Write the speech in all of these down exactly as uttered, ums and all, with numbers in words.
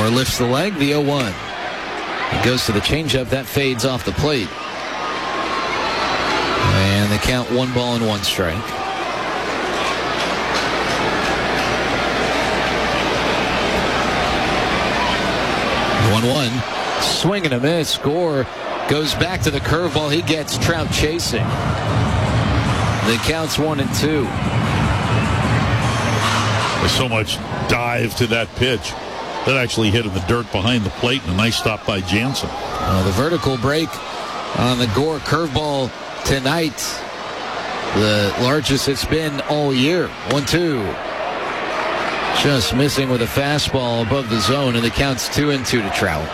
Gore lifts the leg, the oh one. It goes to the changeup. That fades off the plate. And the count, one ball and one strike. one one. Swing and a miss. Gore goes back to the curveball. He gets Trout chasing. The count's one and two. There's so much dive to that pitch. That actually hit in the dirt behind the plate, and a nice stop by Jansen. Uh, the vertical break on the Gore curveball tonight, the largest it's been all year. one two. Just missing with a fastball above the zone, and the count's two and two to Trout.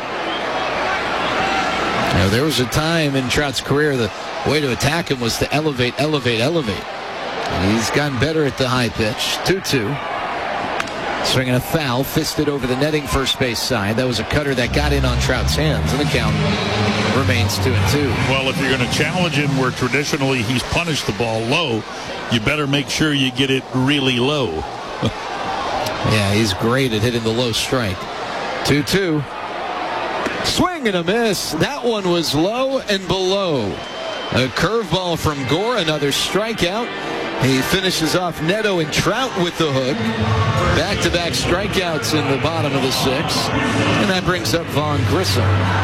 Now, there was a time in Trout's career the way to attack him was to elevate, elevate, elevate. And he's gotten better at the high pitch. two two. Swinging a foul, fisted over the netting first base side. That was a cutter that got in on Trout's hands, and the count remains two and two. Well, if you're going to challenge him where traditionally he's punished the ball low, you better make sure you get it really low. Yeah, he's great at hitting the low strike. two two. Swing and a miss. That one was low and below. A curveball from Gore, another strikeout. He finishes off Neto and Trout with the hook. Back-to-back strikeouts in the bottom of the sixth. And that brings up Vaughn Grissom.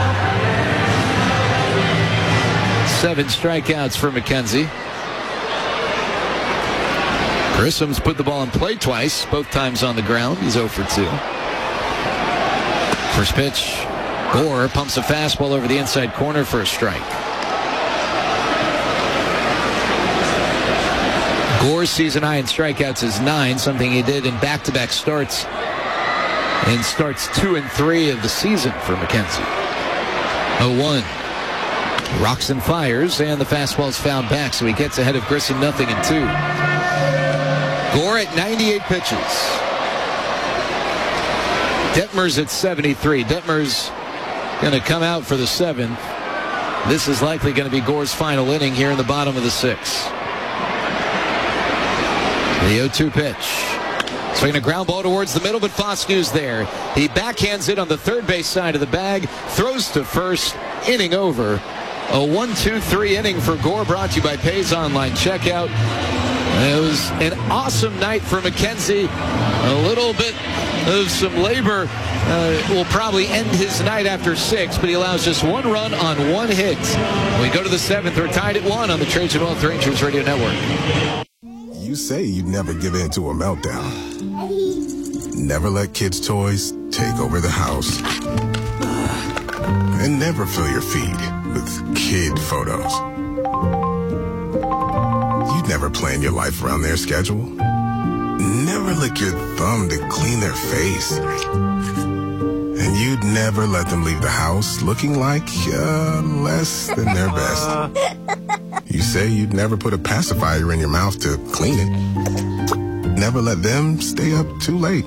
Seven strikeouts for McKenzie. Grissom's put the ball in play twice, both times on the ground. He's oh for two. First pitch, Gore pumps a fastball over the inside corner for a strike. Gore's season high in strikeouts is nine, something he did in back-to-back starts, and starts two and three of the season for McKenzie. oh one. Rocks and fires, and the fastball's fouled back, so he gets ahead of Grissom, nothing and two. Gore at ninety-eight pitches. Detmer's at seventy-three. Detmer's going to come out for the seventh. This is likely going to be Gore's final inning here in the bottom of the sixth. The oh two pitch. Swinging a ground ball towards the middle, but Foskew's there. He backhands it on the third base side of the bag, throws to first, inning over. A one two three inning for Gore, brought to you by Pays Online Checkout. It was an awesome night for McKenzie. A little bit of some labor uh, will probably end his night after six, but he allows just one run on one hit. We go to the seventh. We're tied at one on the Trajan Wealth Rangers Radio Network. You say you'd never give in to a meltdown. Never let kids' toys take over the house. And never fill your feed with kid photos. You'd never plan your life around their schedule. Never lick your thumb to clean their face. And you'd never let them leave the house looking like uh, less than their best. You say you'd never put a pacifier in your mouth to clean it. Never let them stay up too late.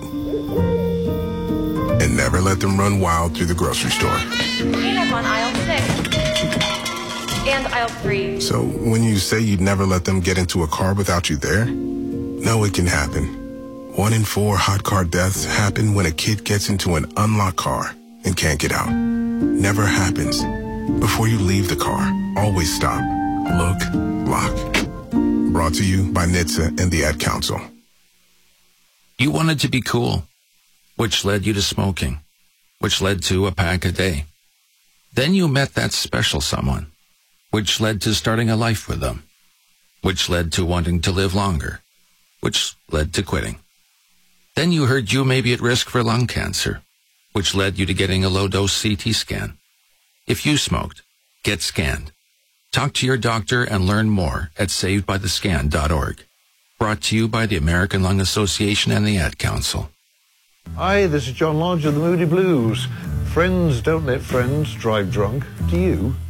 And never let them run wild through the grocery store. Clean up on aisle six. And aisle three. So when you say you'd never let them get into a car without you there, no, it can happen. One in four hot car deaths happen when a kid gets into an unlocked car and can't get out. Never happens. Before you leave the car, always stop, look, lock. Brought to you by N H T S A and the Ad Council. You wanted to be cool, which led you to smoking, which led to a pack a day. Then you met that special someone, which led to starting a life with them, which led to wanting to live longer, which led to quitting. Then you heard you may be at risk for lung cancer, which led you to getting a low-dose C T scan. If you smoked, get scanned. Talk to your doctor and learn more at saved by the scan dot org. Brought to you by the American Lung Association and the Ad Council. Hi, this is John Lodge of the Moody Blues. Friends don't let friends drive drunk. Do you?